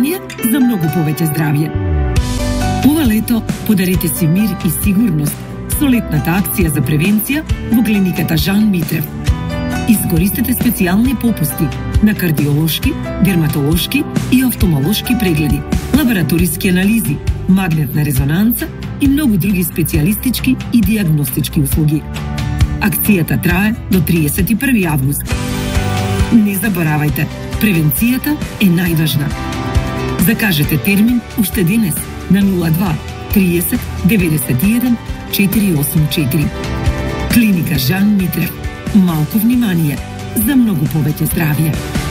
внимание за многу повеќе здравје. Ова лето подарете си мир и сигурност со летната акција за превенција во клиниката Жан Митрев. Искористете специјални попусти на кардиолошки, дерматолошки и офтомолошки прегледи, лабораториски анализи, магнетна резонанца и многу други специјалистички и диагностички услуги. Акцијата трае до 31 август. Не заборавајте, превенцијата е најважна. Закажете термин уште денес на 02 30 91 484. Клиника Жан Митрев. Малку внимание за многу повеќе здравје.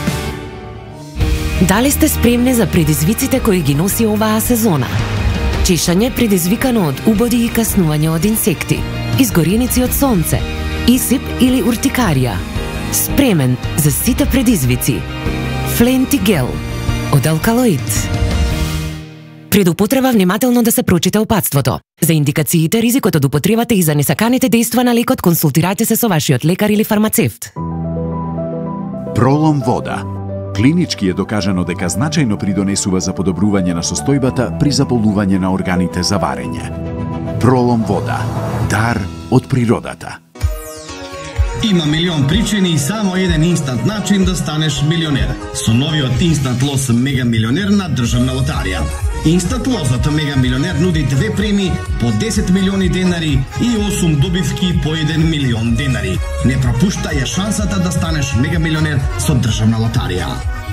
Дали сте спремни за предизвиците кои ги носи оваа сезона? Чешање предизвикано од убоди и каснување од инсекти, изгореници од сонце, исип или уртикарија. Спремен за сите предизвици. Флентигел од Алкалоид. Пред употреба внимателно да се прочита упатството. За индикациите, ризикот од употребата и за несаканите дејства на лекот, консултирајте се со вашиот лекар или фармацевт. Пролом вода. Клинички е докажано дека значајно придонесува за подобрување на состојбата при заболување на органите за варење. Пролом вода. Дар од природата. Има милион причини и само еден инстант начин да станеш милионер. Со новиот Инстант Лос Мега Милионер на Државна лотарија. Инстант Лосот Мега Милионер нуди 2 премии по 10 милиони денари и 8 добивки по 1 милион денари. Не пропуштај шансата да станеш мега милионер со Државна лотарија.